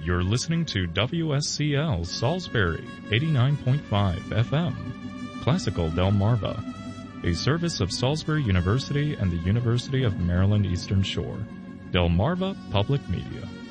You're listening to WSCL Salisbury 89.5 FM, Classical Delmarva, a service of Salisbury University and the University of Maryland Eastern Shore. Delmarva Public Media.